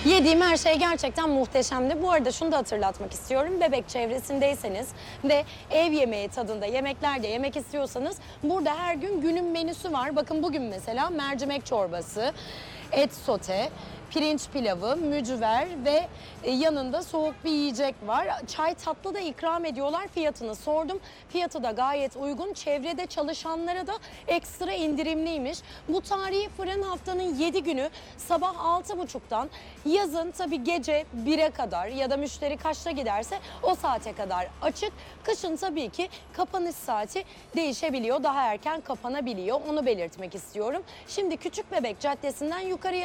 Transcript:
Yediğim her şey gerçekten muhteşemdi. Bu arada şunu da hatırlatmak istiyorum. Bebek çevresindeyseniz ve ev yemeği tadında yemekler de yemek istiyorsanız burada her gün günün menüsü var. Bakın bugün mesela mercimek çorbası, et sote, pirinç pilavı, mücver ve yanında soğuk bir yiyecek var. Çay tatlı da ikram ediyorlar. Fiyatını sordum. Fiyatı da gayet uygun. Çevrede çalışanlara da ekstra indirimliymiş. Bu tarihi fırın haftanın 7 günü sabah 6.30'dan yazın tabii gece 1'e kadar ya da müşteri kaçta giderse o saate kadar açık. Kışın tabii ki kapanış saati değişebiliyor. Daha erken kapanabiliyor. Onu belirtmek istiyorum. Şimdi Küçükbebek Caddesi'nden yukarıya